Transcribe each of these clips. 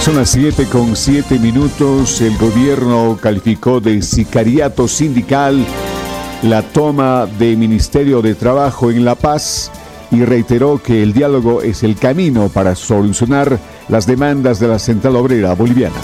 Son las 7:07. El gobierno calificó de sicariato sindical la toma del Ministerio de Trabajo en La Paz y reiteró que el diálogo es el camino para solucionar las demandas de la Central Obrera Boliviana.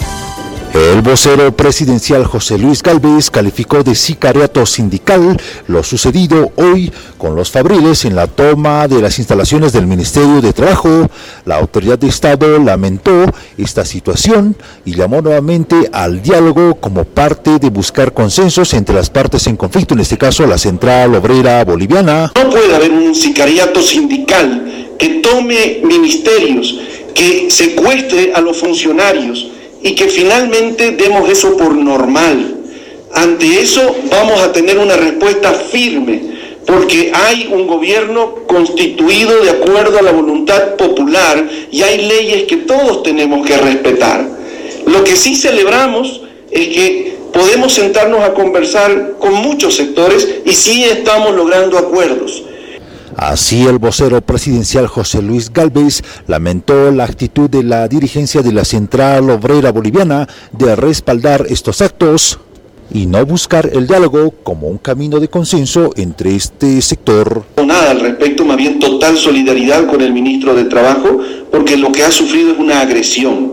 El vocero presidencial José Luis Gálvez calificó de sicariato sindical lo sucedido hoy con los fabriles en la toma de las instalaciones del Ministerio de Trabajo. La autoridad de Estado lamentó esta situación y llamó nuevamente al diálogo como parte de buscar consensos entre las partes en conflicto, en este caso la Central Obrera Boliviana. No puede haber un sicariato sindical que tome ministerios, que secuestre a los funcionarios y que finalmente demos eso por normal. Ante eso vamos a tener una respuesta firme, porque hay un gobierno constituido de acuerdo a la voluntad popular y hay leyes que todos tenemos que respetar. Lo que sí celebramos es que podemos sentarnos a conversar con muchos sectores y sí estamos logrando acuerdos. Así, el vocero presidencial José Luis Gálvez lamentó la actitud de la dirigencia de la Central Obrera Boliviana de respaldar estos actos y no buscar el diálogo como un camino de consenso entre este sector. Nada al respecto, más bien total solidaridad con el ministro de Trabajo, porque lo que ha sufrido es una agresión.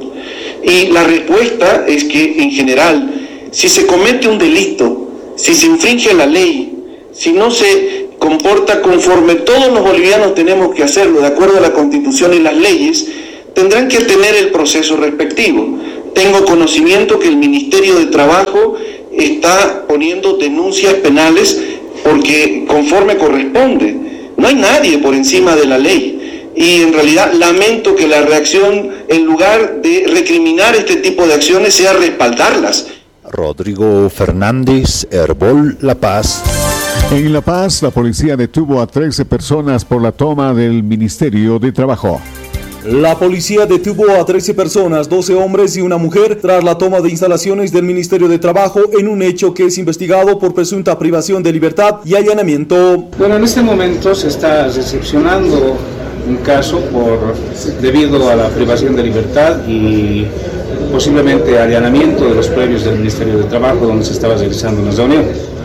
Y la respuesta es que, en general, si se comete un delito, si se infringe la ley, si no se comporta conforme todos los bolivianos tenemos que hacerlo, de acuerdo a la Constitución y las leyes, tendrán que tener el proceso respectivo. Tengo conocimiento que el Ministerio de Trabajo está poniendo denuncias penales porque conforme corresponde. No hay nadie por encima de la ley. Y en realidad lamento que la reacción, en lugar de recriminar este tipo de acciones, sea respaldarlas. Rodrigo Fernández, Herbol, La Paz. En La Paz, la policía detuvo a 13 personas por la toma del Ministerio de Trabajo. La policía detuvo a 13 personas, 12 hombres y una mujer, tras la toma de instalaciones del Ministerio de Trabajo en un hecho que es investigado por presunta privación de libertad y allanamiento. Bueno, en este momento se está recepcionando un caso debido a la privación de libertad y posiblemente allanamiento de los predios del Ministerio de Trabajo donde se estaba realizando una reunión.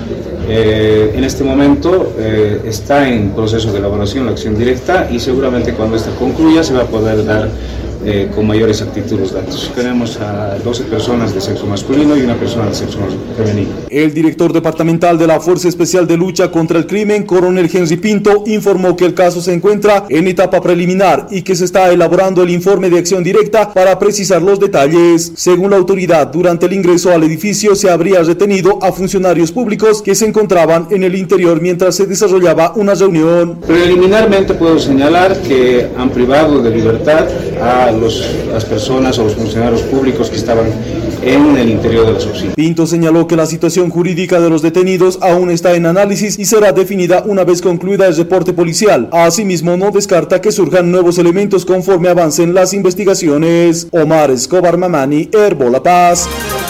En este momento está en proceso de elaboración la acción directa y seguramente cuando esta concluya se va a poder dar con mayor exactitud los datos. Tenemos a 12 personas de sexo masculino y una persona de sexo femenino. El director departamental de la Fuerza Especial de Lucha contra el Crimen, coronel Henry Pinto, informó que el caso se encuentra en etapa preliminar y que se está elaborando el informe de acción directa para precisar los detalles. Según la autoridad, durante el ingreso al edificio se habría retenido a funcionarios públicos que se encontraban en el interior mientras se desarrollaba una reunión. Preliminarmente puedo señalar que han privado de libertad a las personas o los funcionarios públicos que estaban en el interior de las oficinas. Pinto señaló que la situación jurídica de los detenidos aún está en análisis y será definida una vez concluida el reporte policial. Asimismo, no descarta que surjan nuevos elementos conforme avancen las investigaciones. Omar Escobar Mamani, Herbol, La Paz.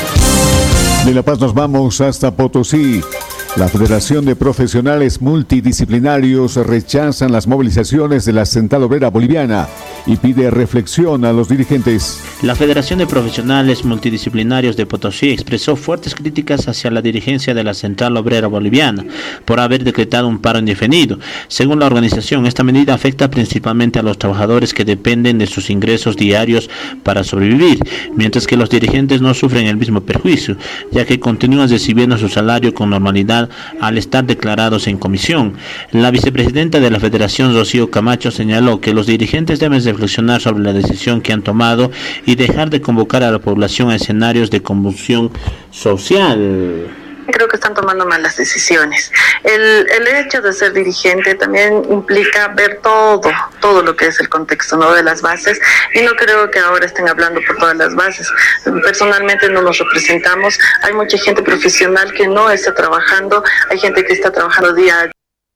De La Paz nos vamos hasta Potosí. La Federación de Profesionales Multidisciplinarios rechazan las movilizaciones de la Central Obrera Boliviana y pide reflexión a los dirigentes. La Federación de Profesionales Multidisciplinarios de Potosí expresó fuertes críticas hacia la dirigencia de la Central Obrera Boliviana por haber decretado un paro indefinido. Según la organización, esta medida afecta principalmente a los trabajadores que dependen de sus ingresos diarios para sobrevivir, mientras que los dirigentes no sufren el mismo perjuicio, ya que continúan recibiendo su salario con normalidad al estar declarados en comisión. La vicepresidenta de la Federación, Rocío Camacho, señaló que los dirigentes deben reflexionar sobre la decisión que han tomado y dejar de convocar a la población a escenarios de convulsión social. Creo que están tomando malas decisiones. El hecho de ser dirigente también implica ver todo lo que es el contexto, ¿no?, de las bases, y no creo que ahora estén hablando por todas las bases. Personalmente no nos representamos, hay mucha gente profesional que no está trabajando, hay gente que está trabajando día a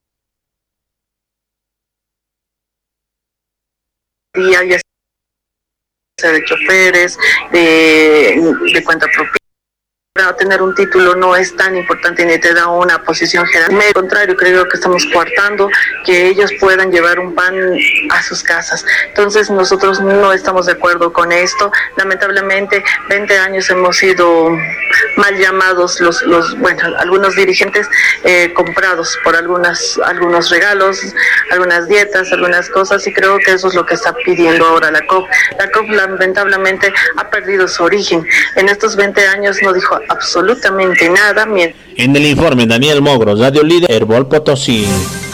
día, ya sea de choferes, de cuenta propia, tener un título no es tan importante ni te da una posición jerárquica. Al contrario, creo que estamos coartando que ellos puedan llevar un pan a sus casas. Entonces nosotros no estamos de acuerdo con esto. Lamentablemente 20 años hemos sido mal llamados algunos dirigentes comprados por algunos regalos, algunas dietas, algunas cosas, y creo que eso es lo que está pidiendo ahora la COP. La COP lamentablemente ha perdido su origen. En estos 20 años no dijo absolutamente nada. En el informe, Daniel Mogro, Radio Líder, Herbol Potosí.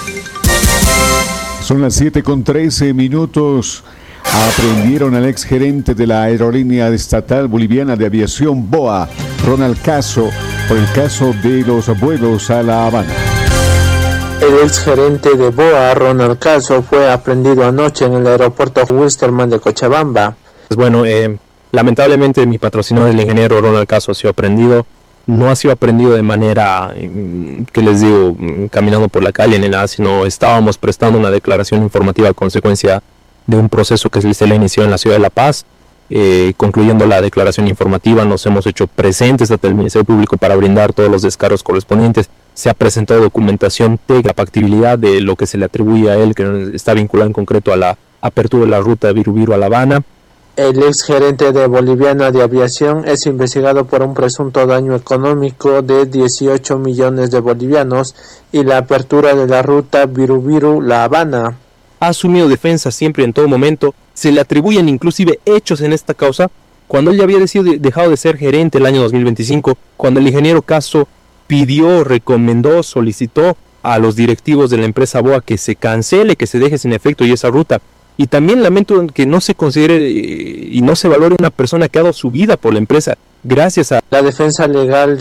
Son las 7:13. Aprendieron al exgerente de la aerolínea estatal boliviana de aviación BOA, Ronald Caso, por el caso de los vuelos a La Habana. El exgerente de BOA, Ronald Caso, fue aprendido anoche en el aeropuerto Wilstermann de Cochabamba. Bueno, lamentablemente mi patrocinador, el ingeniero Ronald Caso, ha sido aprendido. No ha sido aprendido de manera, que les digo, caminando por la calle ni nada, sino estábamos prestando una declaración informativa a consecuencia de un proceso que se le inició en la ciudad de La Paz. Concluyendo la declaración informativa, nos hemos hecho presentes ante el Ministerio Público para brindar todos los descargos correspondientes. Se ha presentado documentación de la factibilidad de lo que se le atribuye a él, que está vinculado en concreto a la apertura de la ruta de Viru-Viru a La Habana. El exgerente de Boliviana de Aviación es investigado por un presunto daño económico de 18 millones de bolivianos y la apertura de la ruta Viru-Viru-La Habana. Ha asumido defensa siempre en todo momento. Se le atribuyen inclusive hechos en esta causa cuando él ya había dejado de ser gerente el año 2025, cuando el ingeniero Caso pidió, recomendó, solicitó a los directivos de la empresa BOA que se cancele, que se deje sin efecto y esa ruta. Y también lamento que no se considere y no se valore una persona que ha dado su vida por la empresa gracias a... La defensa legal